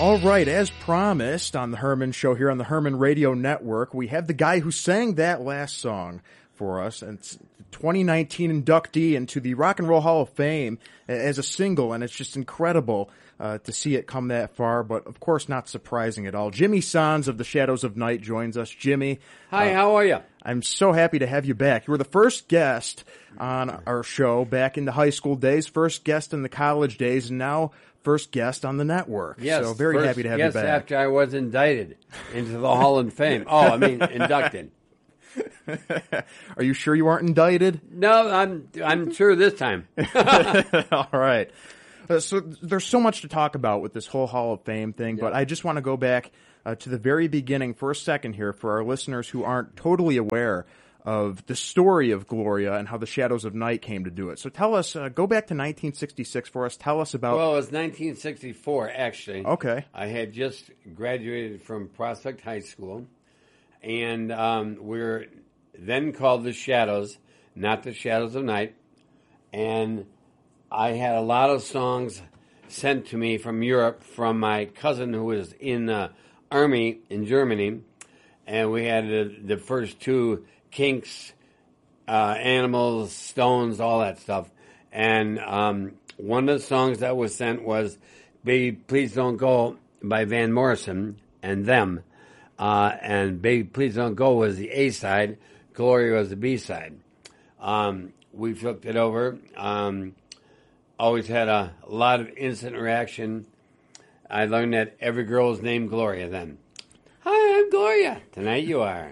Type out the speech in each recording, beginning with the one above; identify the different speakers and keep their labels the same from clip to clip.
Speaker 1: All right, as promised on the Herman Show here on the Herman Radio Network, we have the guy who sang that last song for us, and it's 2019 inductee into the Rock and Roll Hall of Fame as a single, and it's just incredible to see it come that far, but of course not surprising at all. Jimmy Sands of the Shadows of Night joins us. Jimmy.
Speaker 2: Hi, how are you?
Speaker 1: I'm so happy to have you back. You were the first guest on our show back in the high school days, first guest in the college days, and now first guest on the network.
Speaker 2: Yes,
Speaker 1: so very happy to have you back.
Speaker 2: Yes, after I was indicted into the Hall of Fame. Inducted.
Speaker 1: Are you sure you aren't indicted?
Speaker 2: No, I'm sure this time.
Speaker 1: All right. So there's so much to talk about with this whole Hall of Fame thing, but I just want to go back to the very beginning for a second here for our listeners who aren't totally aware of the story of Gloria and how the Shadows of Night came to do it. So tell us, go back to 1966 for us. Tell us about...
Speaker 2: Well, it was 1964, actually.
Speaker 1: Okay.
Speaker 2: I had just graduated from Prospect High School, and we were then called the Shadows, not the Shadows of Night, and I had a lot of songs sent to me from Europe from my cousin who was in the Army in Germany, and we had the first two, Kinks, Animals, Stones, all that stuff. And one of the songs that was sent was Baby Please Don't Go by Van Morrison and Them. And Baby Please Don't Go was the A side, Gloria was the B side. We flipped it over. Always had a lot of instant reaction. I learned that every girl was named Gloria then. Hi, I'm Gloria. Tonight you are.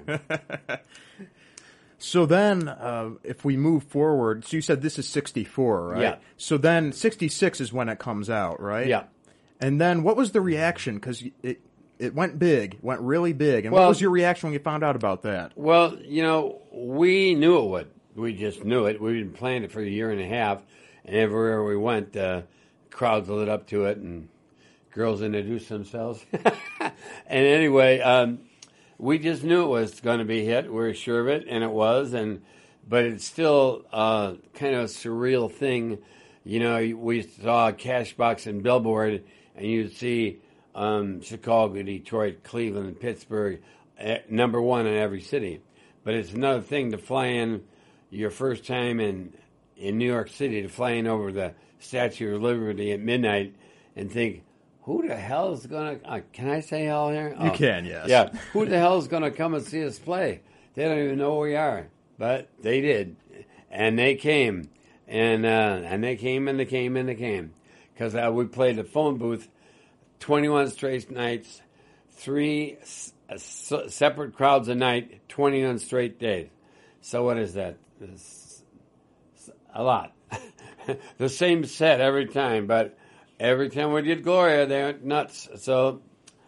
Speaker 1: So then, if we move forward, so you said this is 64, right?
Speaker 2: Yeah.
Speaker 1: So then 66 is when it comes out, right?
Speaker 2: Yeah.
Speaker 1: And then what was the reaction? Because it went big, went really big. And what was your reaction when you found out about that?
Speaker 2: Well, we knew it would. We just knew it. We'd been playing it for a year and a half, and everywhere we went, crowds lit up to it, and girls introduced themselves. And anyway, we just knew it was going to be a hit. We were sure of it, and it was. But it's still kind of a surreal thing. We saw Cashbox and Billboard, and you'd see Chicago, Detroit, Cleveland, Pittsburgh, number one in every city. But it's another thing to fly in your first time in New York City, to fly in over the Statue of Liberty at midnight and think, who the hell is going to... can I say hell here?
Speaker 1: You can, yes.
Speaker 2: Yeah. Who the hell is going to come and see us play? They don't even know who we are. But they did. And they came. And they came and they came and they came. Because we played the phone booth 21 straight nights, 3 separate crowds a night, 21 straight days. So what is that? It's a lot. The same set every time, but... Every time we did Gloria, they went nuts. So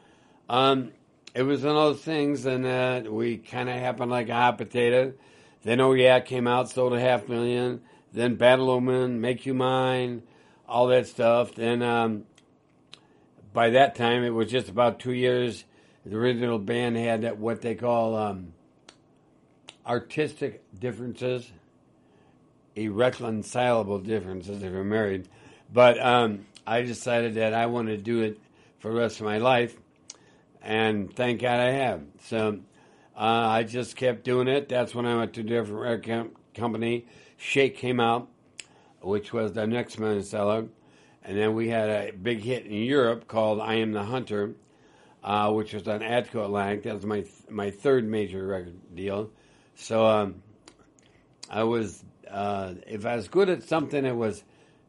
Speaker 2: it was one of those things, and we kind of happened like a hot potato. Then Oh Yeah came out, sold 500,000. Then Battle Woman, Make You Mine, all that stuff. Then by that time, it was just about 2 years. The original band had what they call artistic differences, irreconcilable differences if you're married. But I decided that I wanted to do it for the rest of my life, and thank God I have. So I just kept doing it. That's when I went to a different record company. Shake came out, which was the next bestseller. And then we had a big hit in Europe called I Am the Hunter, which was on Atco Atlantic. That was my third major record deal. So I was, if I was good at something, it was...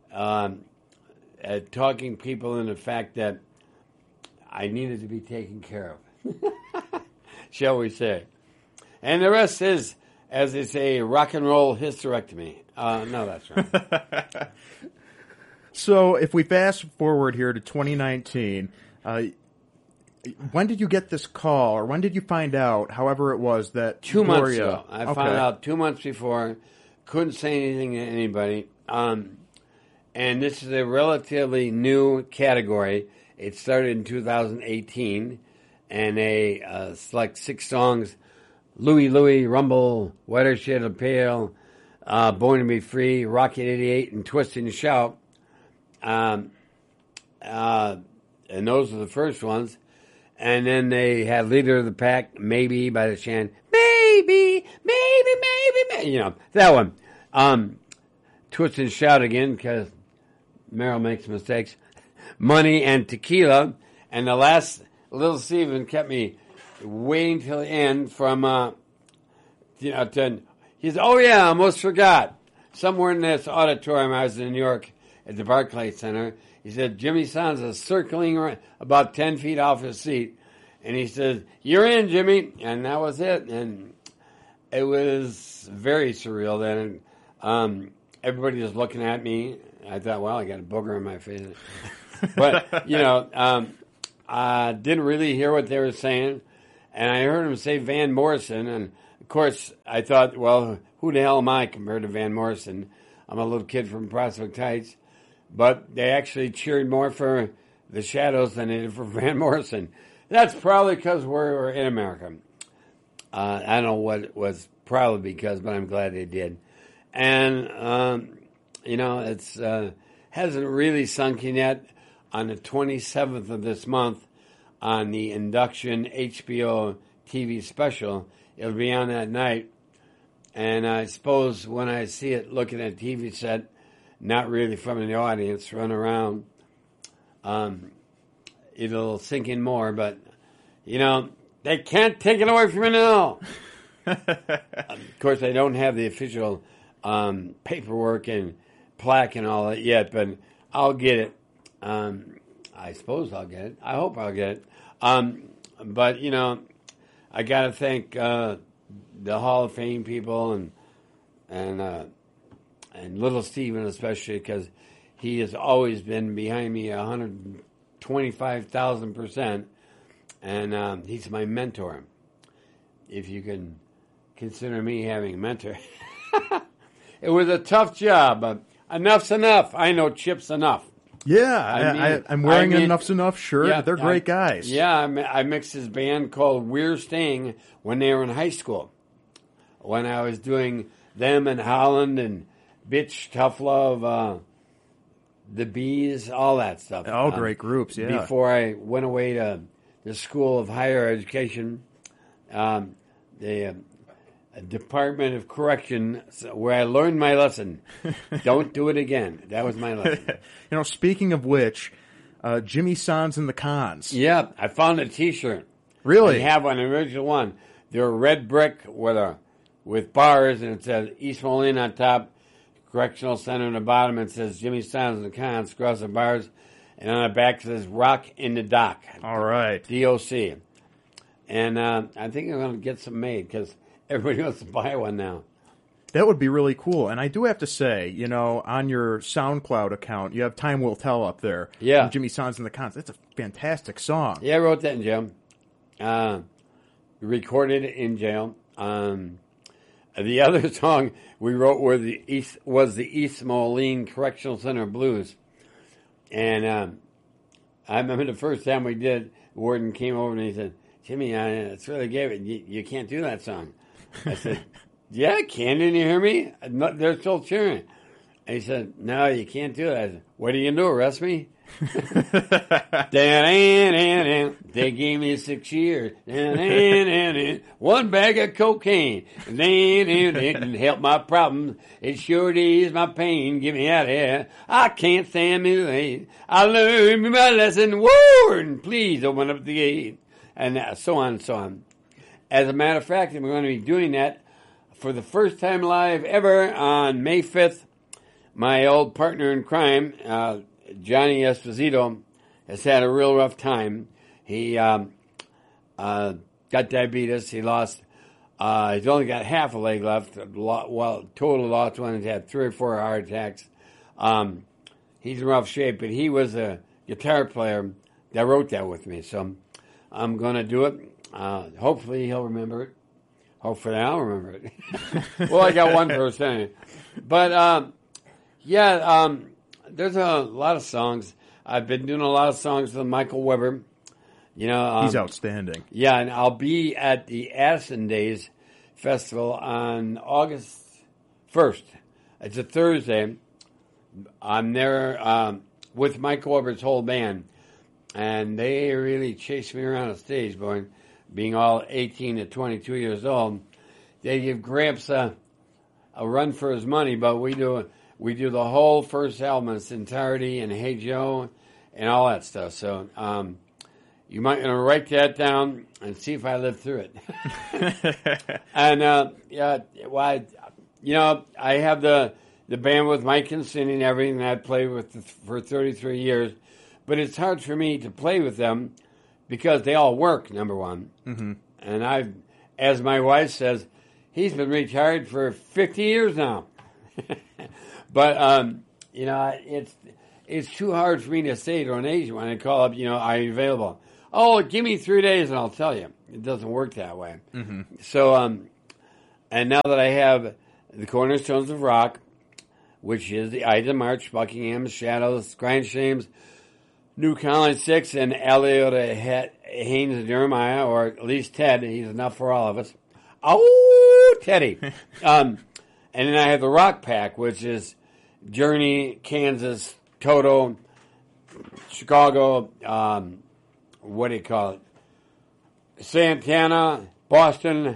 Speaker 2: talking people in the fact that I needed to be taken care of, shall we say. And the rest is, as they say, rock and roll hysterectomy. No, that's right.
Speaker 1: So if we fast forward here to 2019, when did you get this call, or when did you find out, however it was, that
Speaker 2: 2
Speaker 1: Gloria...
Speaker 2: months ago. I found out 2 months before. Couldn't say anything to anybody. And this is a relatively new category. It started in 2018, and it's like 6 songs: Louie Louie, Rumble, Wetter Shade of Pale, Born to Be Free, Rocket 88, and Twist and Shout. and those are the first ones. And then they had Leader of the Pack, Maybe by the Shan. Maybe, you know, that one. Twist and Shout again, because Meryl makes mistakes. Money and Tequila. And the last, Little Steven kept me waiting till the end from, he said, oh yeah, I almost forgot. Somewhere in this auditorium, I was in New York at the Barclays Center. He said, Jimmy Sands is circling around about 10 feet off his seat. And he said, you're in, Jimmy. And that was it. And it was very surreal then. Everybody was looking at me. I thought, well, I got a booger in my face. But, you know, I didn't really hear what they were saying. And I heard him say Van Morrison. And, of course, I thought, well, who the hell am I compared to Van Morrison? I'm a little kid from Prospect Heights. But they actually cheered more for the Shadows than they did for Van Morrison. That's probably because we're in America. I don't know what it was probably because, but I'm glad they did. And, you know, it's hasn't really sunk in yet. On the 27th of this month, on the Induction HBO TV special, it'll be on that night. And I suppose when I see it looking at a TV set, not really from the audience, run around, it'll sink in more, but, you know, they can't take it away from me now. Of course, I don't have the official paperwork and plaque and all that yet, but I'll get it. I suppose I'll get it. I hope I'll get it. But, you know, I got to thank the Hall of Fame people and Little Steven especially, because he has always been behind me 125,000%, and he's my mentor, if you can consider me having a mentor. It was a tough job, but enough's enough. I know Chip's enough.
Speaker 1: Yeah, I'm wearing an Enough's Enough shirt. Yeah, they're great guys.
Speaker 2: Yeah, I mixed his band called We're Staying when they were in high school, when I was doing them and Holland and Bitch, Tough Love, The Bees, all that stuff.
Speaker 1: All great groups, yeah.
Speaker 2: Before I went away to the School of Higher Education, the Department of Correction, where I learned my lesson. Don't do it again. That was my lesson.
Speaker 1: You know, speaking of which, Jimmy Sands and the Cons.
Speaker 2: Yeah, I found a T-shirt.
Speaker 1: Really?
Speaker 2: I have an original one. They're red brick with bars, and it says East Moline on top, Correctional Center on the bottom, and it says Jimmy Sands and the Cons, across the bars, and on the back it says Rock in the Dock.
Speaker 1: All right.
Speaker 2: DOC. And I think I'm going to get some made, because everybody wants to buy one now.
Speaker 1: That would be really cool. And I do have to say, you know, on your SoundCloud account, you have Time Will Tell up there.
Speaker 2: Yeah.
Speaker 1: Jimmy Sands and the Cons. That's a fantastic song.
Speaker 2: Yeah, I wrote that in jail. Recorded it in jail. The other song we wrote was the East Moline Correctional Center Blues. And I remember the first time we did, Warden came over and he said, Jimmy, it's really gay, but you can't do that song. I said, yeah, I can. Didn't you hear me? They're still cheering. And he said, no, you can't do that. I said, what are you going to do, arrest me? They gave me 6 years. One bag of cocaine. It didn't help my problems. It sure eased my pain. Get me out of here. I can't stand me late. I learned my lesson. Warden, please open up the gate. And so on and so on. As a matter of fact, we're going to be doing that for the first time live ever on May 5th. My old partner in crime, Johnny Esposito, has had a real rough time. He got diabetes. He lost, he's only got half a leg left. Well, total lost one. He's had 3 or 4 heart attacks. He's in rough shape, but he was a guitar player that wrote that with me. So I'm going to do it. Hopefully he'll remember it. Hopefully I'll remember it. Well, I got 1%. But, there's a lot of songs. I've been doing a lot of songs with Michael Weber. You know,
Speaker 1: he's outstanding.
Speaker 2: Yeah, and I'll be at the Addison Days Festival on August 1st. It's a Thursday. I'm there with Michael Weber's whole band. and they really chased me around the stage, being all 18 to 22 years old. They give Gramps a run for his money, but we do the whole first album in its entirety, and Hey Joe, and all that stuff. So you might want to write that down and see if I live through it. And I have the band with Mike and Cindy and everything that I played with for 33 years, but it's hard for me to play with them because they all work, number one. Mm-hmm. And as my wife says, he's been retired for 50 years now. But, it's too hard for me to say to an agent when I call up, are you available? Oh, give me 3 days and I'll tell you. It doesn't work that way. Mm-hmm. So, and now that I have the Cornerstones of Rock, which is the Ides of March, Buckingham, Shadows, Grind Shames, New Colony 6, and Elliot Haynes and Jeremiah, or at least Ted. He's enough for all of us. Oh, Teddy. And then I have the Rock Pack, which is Journey, Kansas, Toto, Chicago, what do you call it? Santana, Boston,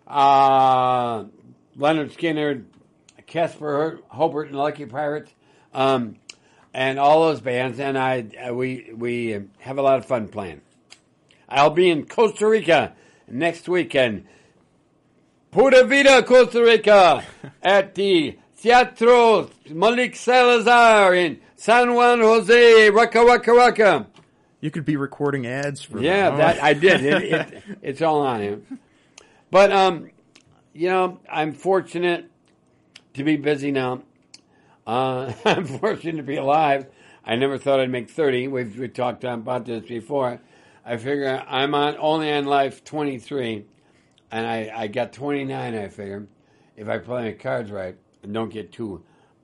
Speaker 2: Leonard Skinner, Casper Hobart, and Lucky Pirates, and all those bands. And we have a lot of fun playing. I'll be in Costa Rica next weekend. Pura Vida, Costa Rica, at the Teatro Malik Salazar in San Juan Jose, Raka.
Speaker 1: You could be recording ads for
Speaker 2: them. That I did. It's all on him. But I'm fortunate to be busy now. I'm fortunate to be alive. I never thought I'd make 30. We've talked about this before. I figure I'm only on life 23, and I got 29. I figure if I play my cards right and don't get too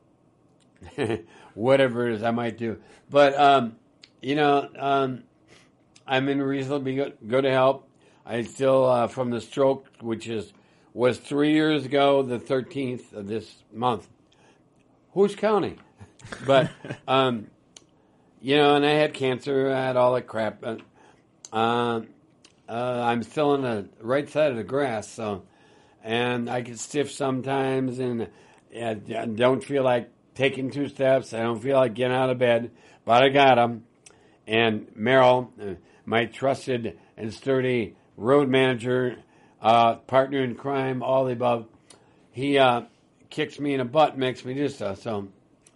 Speaker 2: whatever it is I might do. But I'm in reasonably good health. I still from the stroke, which was 3 years ago, the 13th of this month. Who's counting? But and I had cancer. I had all that crap. But, I'm still on the right side of the grass, and I get stiff sometimes, and I don't feel like taking 2 steps. I don't feel like getting out of bed, but I got them. And Merrill, my trusted and sturdy road manager, partner in crime, all the above, he kicks me in the butt, makes me do stuff. So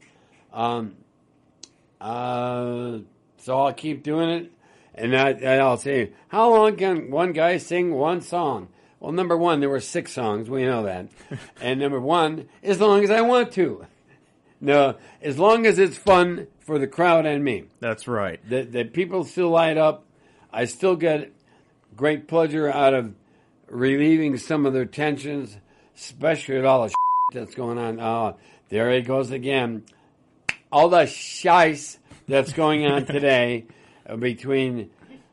Speaker 2: I'll keep doing it. And I'll say, how long can one guy sing one song? Well, number one, there were 6 songs. We know that. And number one, as long as I want to. No, as long as it's fun for the crowd and me.
Speaker 1: That's right.
Speaker 2: The people still light up. I still get great pleasure out of relieving some of their tensions, especially with all the that's going on. Oh, there he goes again. All the shice that's going on today between,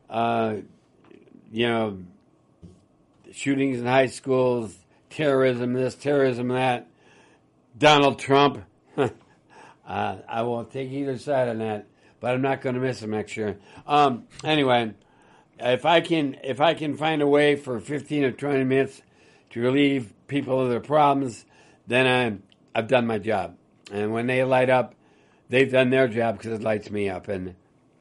Speaker 2: shootings in high schools, terrorism this, terrorism that, Donald Trump. I won't take either side on that, but I'm not going to miss him next year. Anyway, if I can find a way for 15 or 20 minutes to relieve people of their problems, then I've done my job. And when they light up, they've done their job because it lights me up. And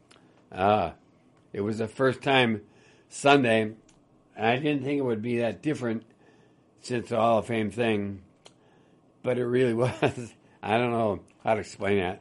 Speaker 2: it was the first time Sunday, and I didn't think it would be that different since the Hall of Fame thing, but it really was. I don't know how to explain that.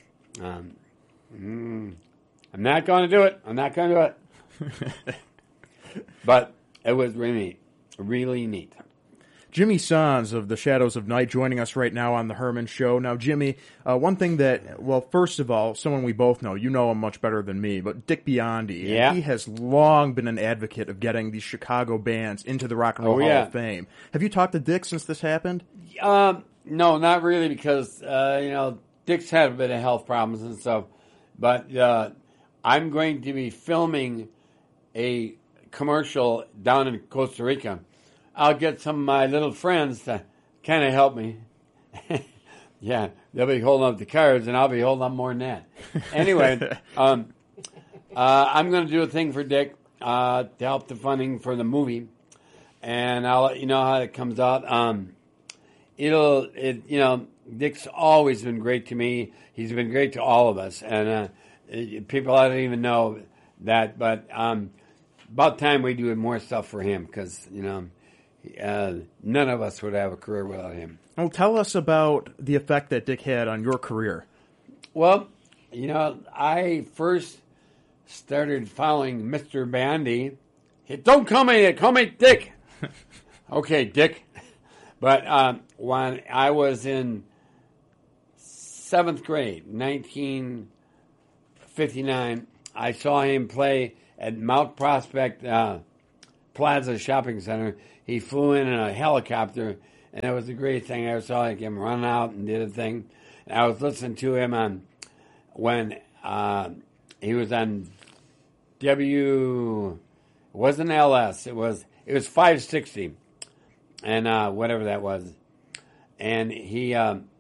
Speaker 2: I'm not going to do it. I'm not going to do it. But it was really, really neat.
Speaker 1: Jimmy Sands of the Shadows of Night joining us right now on the Herman Show. Now, Jimmy, one thing that, well, first of all, someone we both know, you know him much better than me, but Dick Biondi.
Speaker 2: Yeah.
Speaker 1: He has long been an advocate of getting these Chicago bands into the Rock and Roll Hall of Fame. Have you talked to Dick since this happened?
Speaker 2: No, not really, because, Dick's had a bit of health problems and stuff. But I'm going to be filming a commercial down in Costa Rica. I'll get some of my little friends to kind of help me. Yeah, they'll be holding up the cards, and I'll be holding up more than that. Anyway, I'm going to do a thing for Dick to help the funding for the movie, and I'll let you know how it comes out. Dick's always been great to me. He's been great to all of us, and people I don't even know that, but about time we do more stuff for him because none of us would have a career without him.
Speaker 1: Well, tell us about the effect that Dick had on your career.
Speaker 2: Well, I first started following Mr. Bandy. Don't call me Dick. Okay, Dick. But when I was in 7th grade, 1959, I saw him play at Mount Prospect Plaza Shopping Center. He flew in a helicopter, and it was the greatest thing I ever saw. Like him run out and did a thing. And I was listening to him when he was on it wasn't LS. It was 560, and whatever that was. And he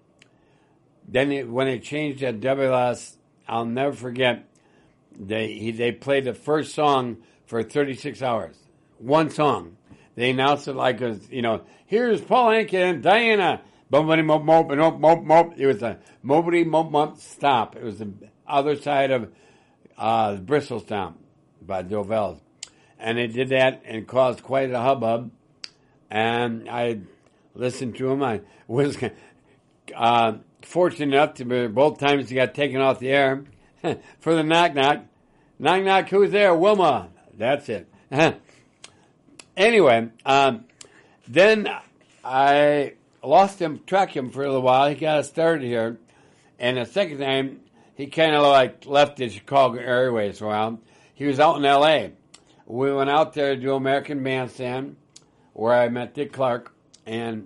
Speaker 2: when it changed at WLS, I'll never forget. They played the first song for 36 hours. One song. They announced it like here's Paul Anka and Diana. Bumpity mop mop and mop mop mop. It was a mopity mop mop stop. It was the other side of Bristol Stomp by Dovell's. And they did that and caused quite a hubbub. And I listened to him. I was fortunate enough to be both times he got taken off the air for the knock knock. Knock knock, who's there? Wilma. That's it. Anyway, then I lost track of him for a little while. He got us started here. And the second time, he kind of left the Chicago Airways for a while. He was out in L.A. We went out there to do American Bandstand, where I met Dick Clark. And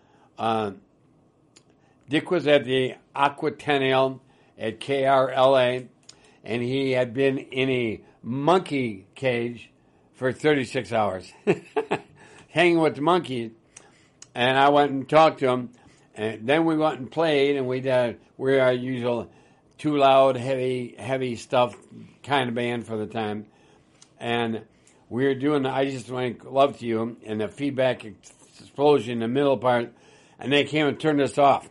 Speaker 2: Dick was at the Aquatennial at KRLA, and he had been in a monkey cage for 36 hours, hanging with the monkeys. And I went and talked to him, and then we went and played, and we're our usual too loud, heavy stuff kind of band for the time. And we were doing I Just Want to Love to You, and the feedback explosion in the middle part, and they came and turned us off.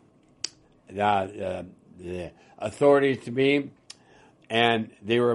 Speaker 2: The authorities to be, and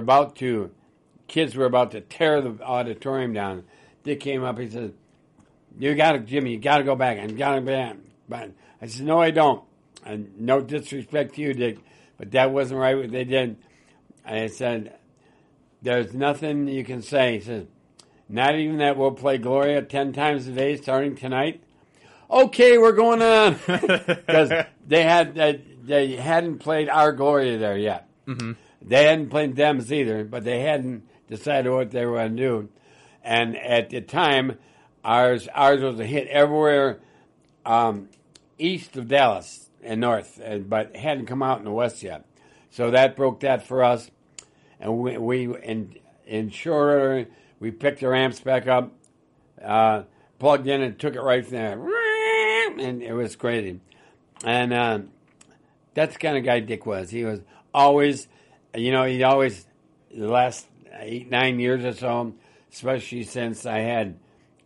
Speaker 2: kids were about to tear the auditorium down. Dick came up, he said, Jimmy, you gotta go back. But I said, no, I don't. And no disrespect to you, Dick, but that wasn't right what they did. I said, there's nothing you can say. He said, not even that we'll play Gloria 10 times a day starting tonight. Okay, we're going on. Because they hadn't played Our Gloria there yet. Mm-hmm. They hadn't played Dems either, but they hadn't decided what they were going to do. And at the time, ours was a hit everywhere east of Dallas and north, but hadn't come out in the west yet. So that broke that for us. And we in short order, we picked our amps back up, plugged in, and took it right from there. And it was crazy. And that's the kind of guy Dick was. He was always, he'd always, the last 8-9 years or so, especially since I had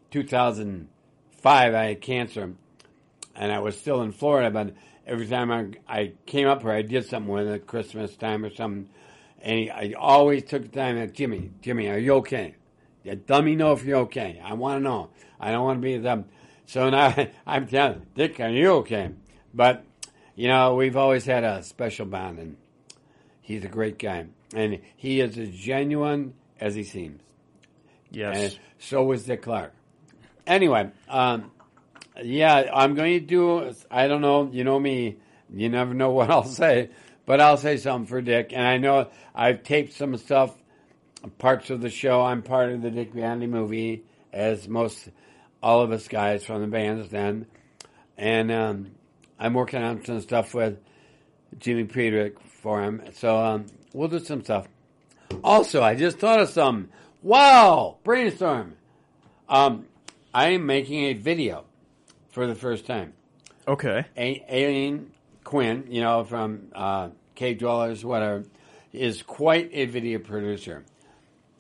Speaker 2: 2005, I had cancer, and I was still in Florida, but every time I came up here, I did something with it, Christmas time or something, and I always took the time, like, Jimmy, are you okay? Let me know if you're okay. I want to know. I don't want to be them. So now I'm telling Dick, are you okay? But, we've always had a special bond, and he's a great guy. And he is as genuine as he seems.
Speaker 1: Yes.
Speaker 2: And so was Dick Clark. Anyway, I'm going to do, I don't know, you know me, you never know what I'll say, but I'll say something for Dick. And I know I've taped some stuff, parts of the show. I'm part of the Dick Bandy movie, as all of us guys from the bandstand. And I'm working on some stuff with Jimmy Friedrich for him. So we'll do some stuff. Also, I just thought of some. Wow! Brainstorm. I am making a video for the first time.
Speaker 1: Okay.
Speaker 2: Aileen Quinn, from Cave Dwellers, whatever, is quite a video producer.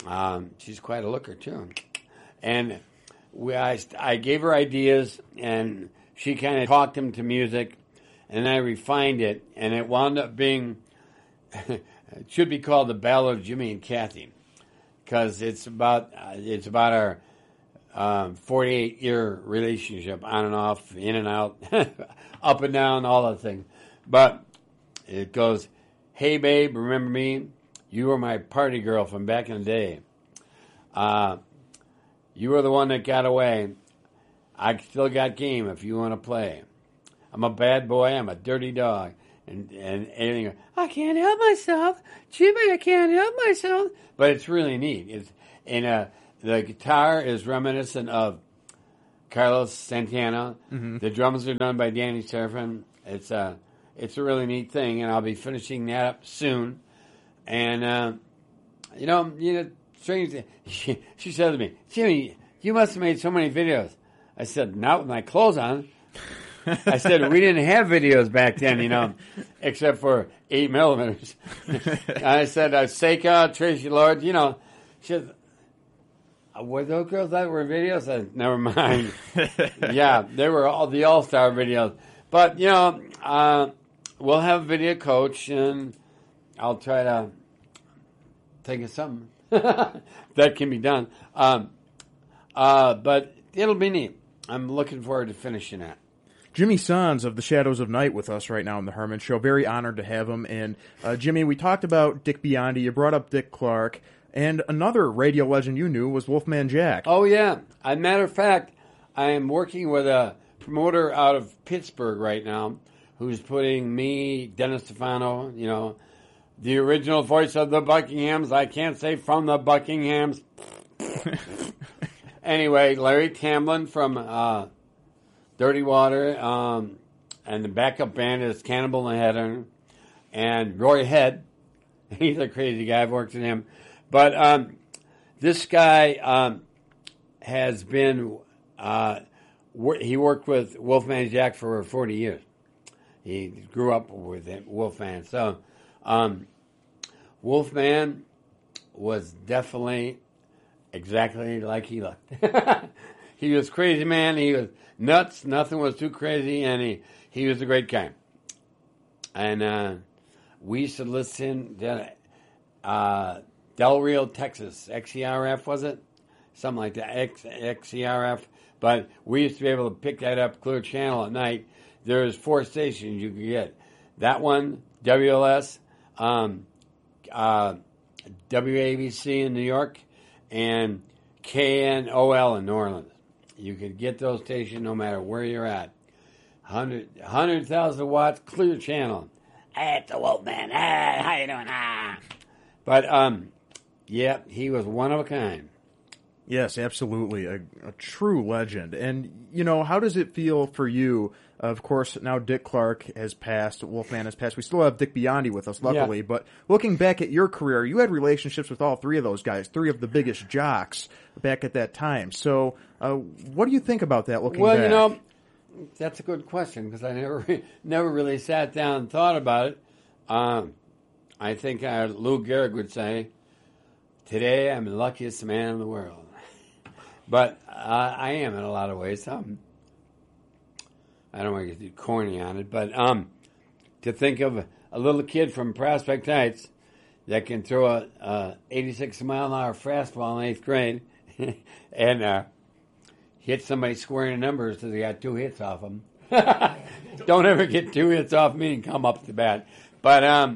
Speaker 2: She's quite a looker, too. And I gave her ideas, and she kind of talked them to music, and I refined it, and it wound up being, it should be called The Ballad of Jimmy and Kathy, because it's about our 48-year relationship, on and off, in and out, up and down, all that thing. But it goes, hey, babe, remember me? You were my party girl from back in the day. You were the one that got away. I still got game if you want to play. I'm a bad boy. I'm a dirty dog. And anything. I can't help myself. Jimmy, I can't help myself. But it's really neat. The guitar is reminiscent of Carlos Santana. Mm-hmm. The drums are done by Danny Serafin. It's a really neat thing, and I'll be finishing that up soon. And strange. She said to me, Jimmy, you must have made so many videos. I said, not with my clothes on. I said, we didn't have videos back then, except for 8 millimeters. I said, Seika, Tracy Lord, she said, were those girls that were in videos? I said, never mind. Yeah, they were all the all-star videos. But, we'll have a video coach, and I'll try to think of something that can be done. But it'll be neat. I'm looking forward to finishing that.
Speaker 1: Jimmy Sons of the Shadows of Night with us right now on the Herman Show. Very honored to have him. And Jimmy, we talked about Dick Biondi. You brought up Dick Clark. And another radio legend you knew was Wolfman Jack.
Speaker 2: Oh, yeah. As a matter of fact, I am working with a promoter out of Pittsburgh right now who's putting me, Dennis Stefano, the original voice of the Buckinghams. I can't say from the Buckinghams. Anyway, Larry Tamblyn from Dirty Water, and the backup band is Cannibal and Heather, and Roy Head. He's a crazy guy. I've worked with him. But this guy has been, he worked with Wolfman Jack for 40 years. He grew up with Wolfman. So Wolfman was definitely exactly like he looked. He was crazy, man. He was nuts. Nothing was too crazy, and he was a great guy. And we used to listen to Del Rio, Texas, XERF, was it? Something like that, XERF. But we used to be able to pick that up, clear channel at night. There's 4 stations you could get. That one, WLS, WABC in New York, and KNOL in New Orleans. You could get those stations no matter where you're at. 100,000 watts, clear channel. Hey, it's the Wolfman. Hey, how you doing? But, yeah, he was one of a kind.
Speaker 1: Yes, absolutely. A true legend. And, how does it feel for you? Of course, now Dick Clark has passed, Wolfman has passed. We still have Dick Biondi with us, luckily. Yeah. But looking back at your career, you had relationships with all 3 of those guys, 3 of the biggest jocks back at that time. So what do you think about that looking back?
Speaker 2: Well, that's a good question because I never really sat down and thought about it. I think Lou Gehrig would say, today I'm the luckiest man in the world. But I am in a lot of ways. I don't want to get corny on it, but to think of a little kid from Prospect Heights that can throw a 86-mile-an-hour fastball in 8th grade and hit somebody square in the numbers so they got 2 hits off them. Don't ever get 2 hits off me and come up to bat. But,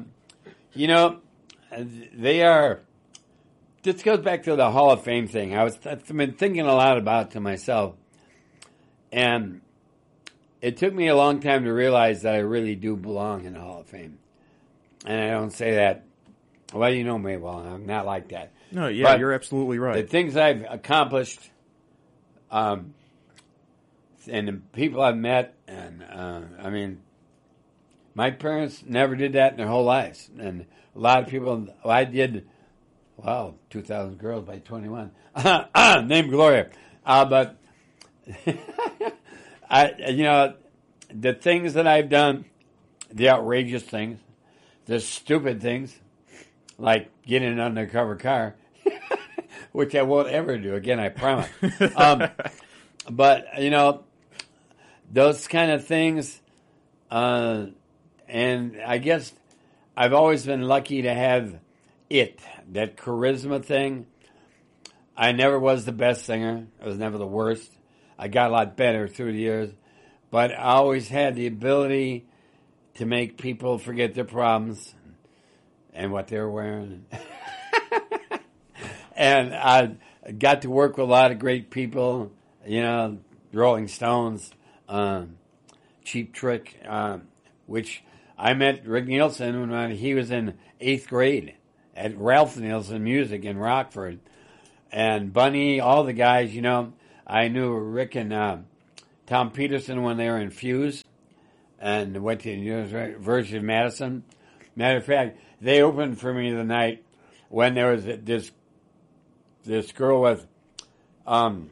Speaker 2: they are... This goes back to the Hall of Fame thing. I've been thinking a lot about it to myself. And it took me a long time to realize that I really do belong in the Hall of Fame. And I don't say that, well, you know me well, I'm not like that.
Speaker 1: No, yeah, but you're absolutely right.
Speaker 2: The things I've accomplished, and the people I've met, and my parents never did that in their whole lives. And a lot of people, I did, 2,000 girls by 21. Named Gloria. But, the things that I've done, the outrageous things, the stupid things, like getting an undercover car, which I won't ever do again, I promise. But, those kind of things, and I guess I've always been lucky to have that charisma thing. I never was the best singer. I was never the worst. I got a lot better through the years. But I always had the ability to make people forget their problems and what they were wearing. And I got to work with a lot of great people, Rolling Stones, Cheap Trick, which I met Rick Nielsen when he was in 8th grade at Ralph Nielsen Music in Rockford. And Bunny, all the guys, I knew Rick and Tom Peterson when they were in Fuse and went to the University of Madison. Matter of fact, they opened for me the night when there was this girl with, I'm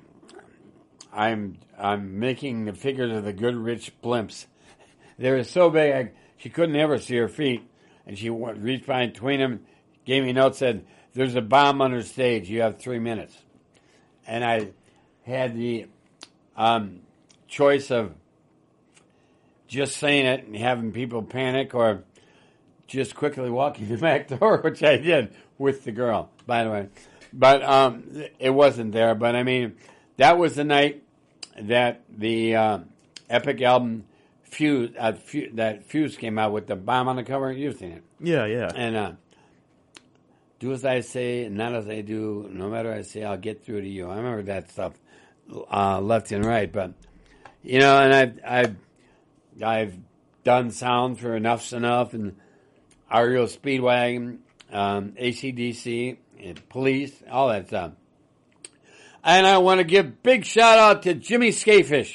Speaker 2: making the figures of the Good Rich Blimps. They were so big she couldn't ever see her feet, and she reached between them, gave me a note, said, "There's a bomb on her stage. You have 3 minutes." And I had the choice of just saying it and having people panic or just quickly walking the back door, which I did with the girl, by the way. But it wasn't there. But, that was the night that the epic album Fuse, that Fuse came out with the bomb on the cover. You've seen it.
Speaker 1: Yeah.
Speaker 2: And do as I say, not as I do. No matter what I say, I'll get through to you. I remember that stuff left and right. But, and I've done sound for Enough's Enough and REO Speedwagon, AC/DC, Police, all that stuff. And I want to give big shout out to Jimmy Skafish,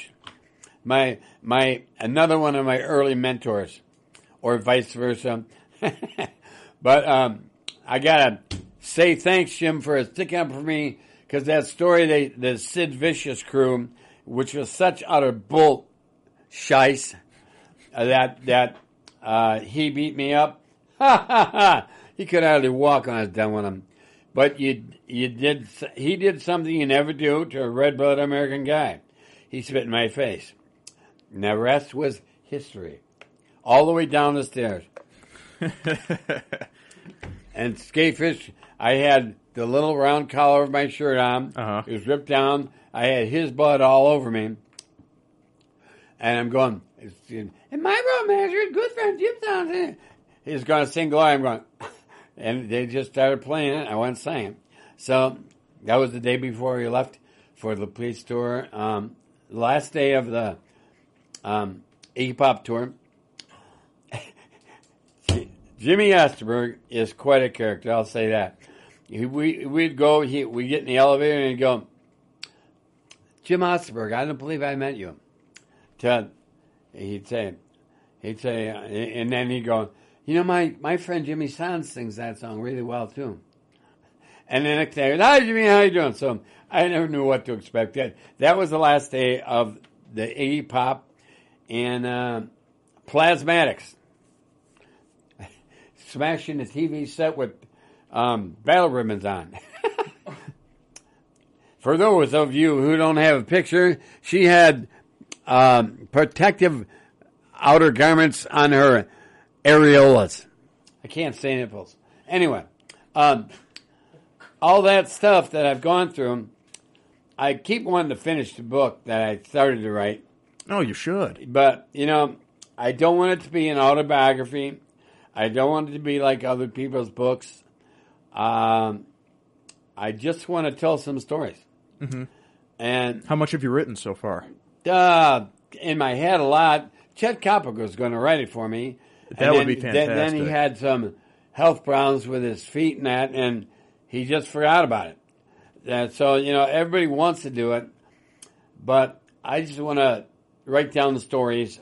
Speaker 2: another one of my early mentors, or vice versa. But I gotta say thanks, Jim, for sticking up for me, because that story, the Sid Vicious crew, which was such utter bull shice, that he beat me up. He could hardly walk when I was done with him. But he did something you never do to a red-blooded American guy. He spit in my face. And the rest was history. All the way down the stairs. And Skafish, I had the little round collar of my shirt on. Uh-huh. It was ripped down. I had his blood all over me. And I'm going, and my road manager, good friend Jim Townsend. He's going to sing Glory. I'm going, and they just started playing it. I went and sang it. So that was the day before we left for the police tour. Last day of the Iggy Pop tour. Jimmy Osterberg is quite a character, I'll say that. We'd go, we'd get in the elevator and he'd go, "Jim Osterberg, I don't believe I met you." He'd say, and then he'd go, my friend Jimmy Sans sings that song really well too. And the next day, "Hi Jimmy, how you doing?" So I never knew what to expect. That was the last day of the Iggy Pop and Plasmatics. Smashing the TV set with battle ribbons on. For those of you who don't have a picture, she had protective outer garments on her areolas. I can't say nipples. Anyway, all that stuff that I've gone through, I keep wanting to finish the book that I started to write.
Speaker 1: Oh, you should.
Speaker 2: But, I don't want it to be an autobiography. I don't want it to be like other people's books. I just want to tell some stories.
Speaker 1: Mm-hmm.
Speaker 2: And
Speaker 1: how much have you written so far?
Speaker 2: In my head, a lot. Chet Coppock was going to write it for me.
Speaker 1: That would be fantastic.
Speaker 2: Then he had some health problems with his feet and that, and he just forgot about it. So, everybody wants to do it, but I just want to write down the stories.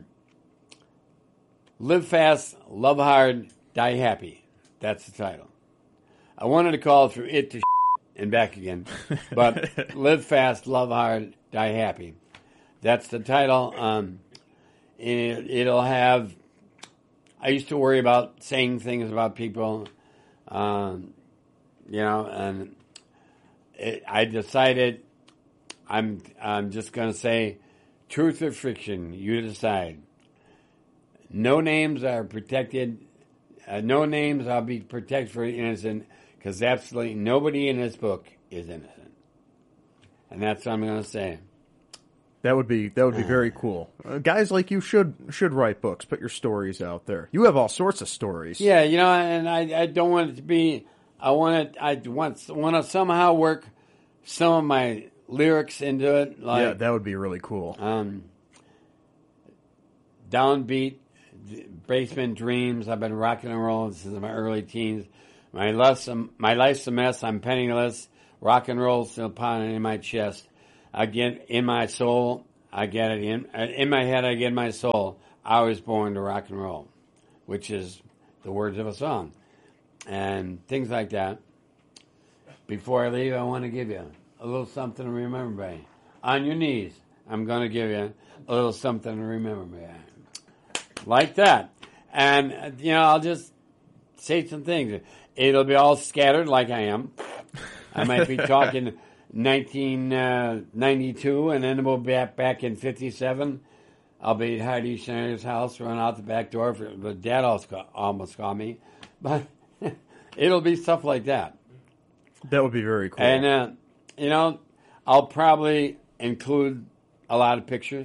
Speaker 2: Live Fast, Love Hard, Die Happy. That's the title. I wanted to call it Through It to and Back Again, but Live Fast, Love Hard, Die Happy. That's the title. It'll have... I used to worry about saying things about people, and I decided I'm just going to say truth or fiction. You decide. No names are protected. No names I'll be protected for innocent because absolutely nobody in this book is innocent. And that's what I'm going to say.
Speaker 1: That would be very cool. Guys like you should write books, put your stories out there. You have all sorts of stories.
Speaker 2: Yeah, and I don't want it to be. I want to somehow work some of my lyrics into it. Like,
Speaker 1: yeah, that would be really cool.
Speaker 2: Downbeat, basement dreams. I've been rocking and rolling since my early teens. My life's a mess. I'm penniless. Rock and roll still pounding in my chest. Again, in my soul, I get it. In my head, I get my soul. I was born to rock and roll, which is the words of a song. And things like that. Before I leave, I want to give you a little something to remember by. On your knees, I'm going to give you a little something to remember by. Like that. And, I'll just say some things. It'll be all scattered like I am. I might be talking 1992, and then we'll be back in 57. I'll be at Heidi Schneider's house, run out the back door. But Dad almost called me. But it'll be stuff like that.
Speaker 1: That would be very cool.
Speaker 2: And, I'll probably include a lot of pictures.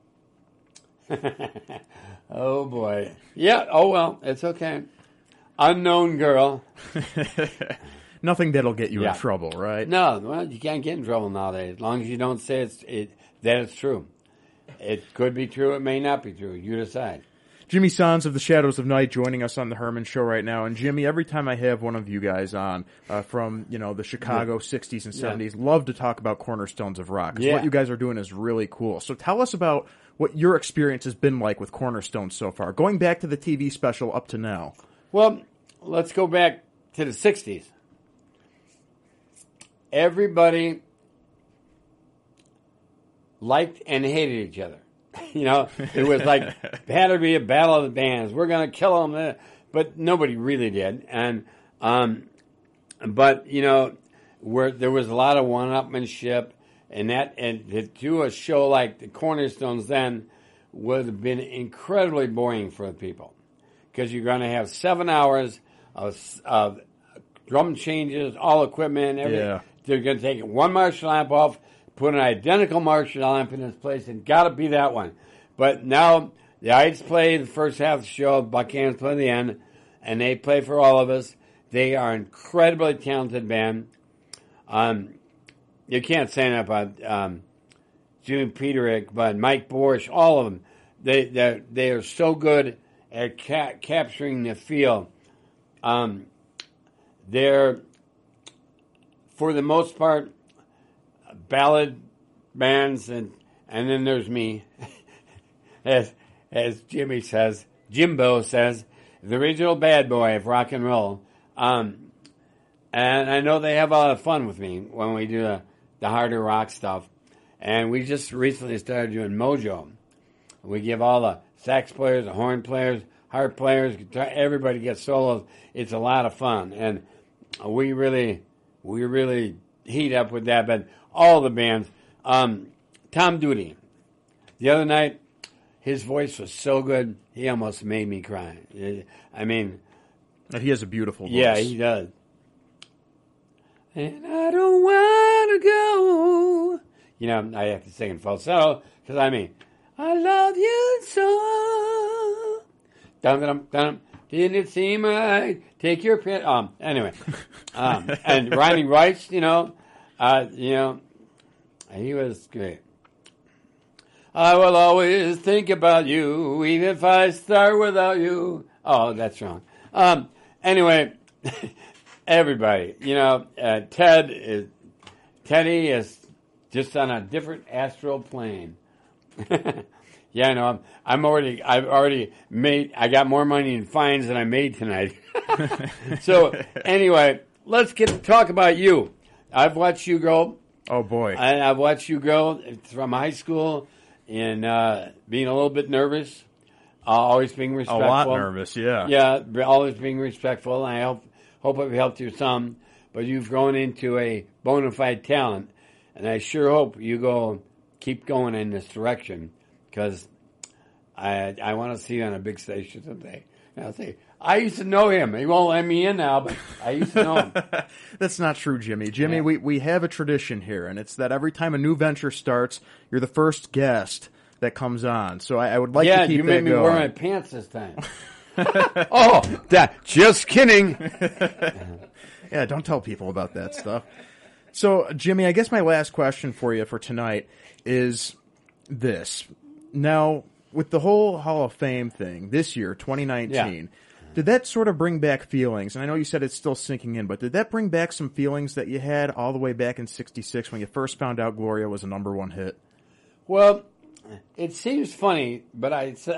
Speaker 2: Oh, boy. Yeah, oh, well, it's okay. Unknown girl.
Speaker 1: Nothing that'll get you in trouble, right?
Speaker 2: No, well, you can't get in trouble nowadays. As long as you don't say that it's true. It could be true. It may not be true. You decide.
Speaker 1: Jimmy Sands of the Shadows of Night joining us on the Herman Show right now. And Jimmy, every time I have one of you guys on from the Chicago 60s and 70s, love to talk about Cornerstones of Rock. 'Cause what you guys are doing is really cool. So tell us about what your experience has been like with Cornerstones so far, going back to the TV special up to now.
Speaker 2: Well, let's go back to the 60s. Everybody liked and hated each other. It was like, had to be a battle of the bands. We're going to kill them. But nobody really did. And, but, where there was a lot of one-upmanship, and to do a show like the Cornerstones then would have been incredibly boring for the people. Because you're going to have 7 hours of drum changes, all equipment, everything. Yeah. They're going to take one Marshall amp off, put an identical Marshall amp in its place, and got to be that one. But now the Ides play the first half of the show, Buckhands play the end, and they play for all of us. They are an incredibly talented band. You can't say that about Jimmy Peterick, but Mike Borsch, all of them. They are so good at capturing the feel. They're, for the most part, ballad bands, and then there's me, as Jimbo says, the original bad boy of rock and roll. And I know they have a lot of fun with me when we do the harder rock stuff. And we just recently started doing Mojo. We give all the sax players, the horn players, harp players, guitar, everybody gets solos. It's a lot of fun, and we really heat up with that. But all the bands, Tom Duty, the other night, his voice was so good, he almost made me cry. I mean,
Speaker 1: he has a beautiful voice.
Speaker 2: Yeah, he does. And I don't want to go. I have to sing in falsetto because I love you so. Dum dum dum. Didn't it seem right? Take your pen. Anyway, and Ronnie Rice, he was great. I will always think about you, even if I start without you. Oh, that's wrong. Anyway, everybody, Teddy is just on a different astral plane. Yeah, I got more money in fines than I made tonight. So anyway, let's get to talk about you. I've watched you grow.
Speaker 1: Oh boy.
Speaker 2: I've watched you grow from high school and being a little bit nervous, always being respectful.
Speaker 1: A lot nervous, yeah.
Speaker 2: Yeah, always being respectful. I hope it helped you some. but you've grown into a bona fide talent, and I sure hope you keep going in this direction, because I want to see you on a big station someday. And I'll say, I used to know him. He won't let me in now, but I used to know him.
Speaker 1: That's not true, Jimmy. Jimmy, we have a tradition here, and it's that every time a new venture starts, you're the first guest that comes on. So I would like to keep that going.
Speaker 2: Yeah, you made me wear my pants this time. Just kidding.
Speaker 1: Yeah, don't tell people about that stuff. So, Jimmy, I guess my last question for you for tonight is this. Now, with the whole Hall of Fame thing this year, 2019, did that sort of bring back feelings? And I know you said it's still sinking in, but did that bring back some feelings that you had all the way back in '66 when you first found out Gloria was a #1 hit?
Speaker 2: Well, it seems funny, but I